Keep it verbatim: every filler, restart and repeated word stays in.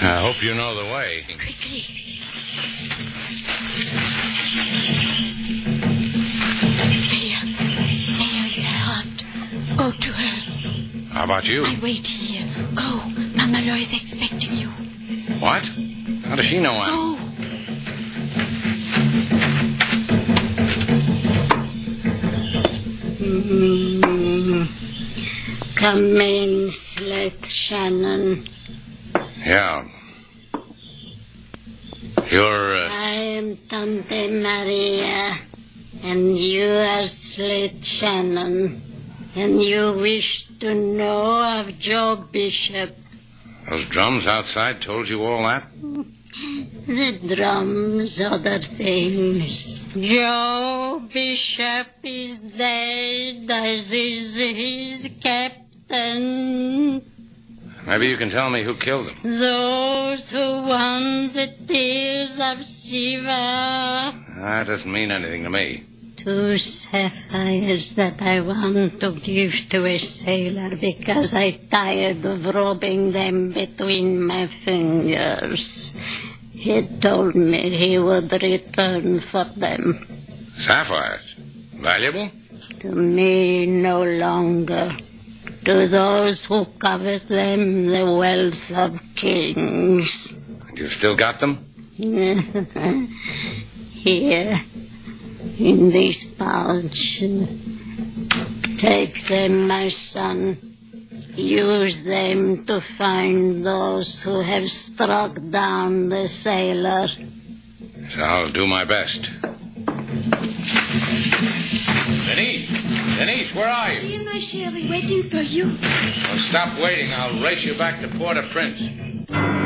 I hope you know the way. Quickly. Leah. Leah is hurt. Go to her. How about you? I wait here. Go. Mama Laura is expecting you. What? How does she know I'm... Go. Mm. Come in, Slate Shannon. Yeah. You're, uh... I am Tante Maria, and you are Slate Shannon, and you wish to know of Joe Bishop. Those drums outside told you all that? The drums, other things. Joe Bishop is dead, as is his captain. Maybe you can tell me who killed him. Those who won the tears of Shiva. That doesn't mean anything to me. Two sapphires that I want to give to a sailor because I'm tired of rubbing them between my fingers. He told me he would return for them. Sapphires? Valuable? To me, no longer. To those who covet them, the wealth of kings. You still got them? Here, in this pouch. Take them, my son. Use them to find those who have struck down the sailor. So I'll do my best. Denise! Denise, where are you? Here, my Sherry, waiting for you. Well, stop waiting. I'll race you back to Port-au-Prince.